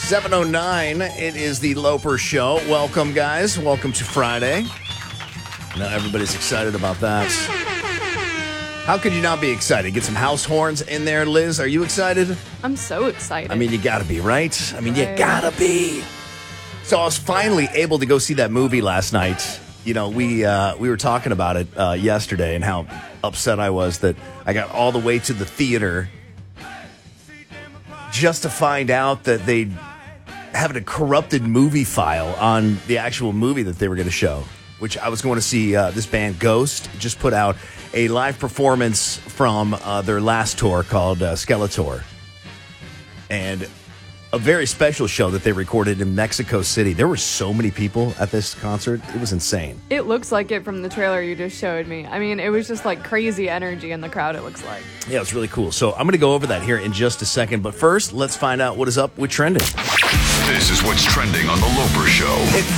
7:09. It is the Loper Show. Welcome, guys. Welcome to Friday. Now everybody's excited about that. How could you not be excited? Get some house horns in there, Liz. Are you excited? I'm so excited. I mean, you gotta be, right? I mean, you gotta be. So I was finally able to go see that movie last night. You know, we were talking about it yesterday and how upset I was that I got all the way to the theater just to find out that they have a corrupted movie file on the actual movie that they were going to show, which I was going to see. This band Ghost just put out a live performance from their last tour called Skeletor. And a very special show that they recorded in Mexico City. There were so many people at this concert. It was insane. It looks like it from the trailer you just showed me. I mean, it was just like crazy energy in the crowd, it looks like. Yeah, it's really cool. So I'm going to go over that here in just a second. But first, let's find out what is up with trending. This is what's trending on The Loper Show. It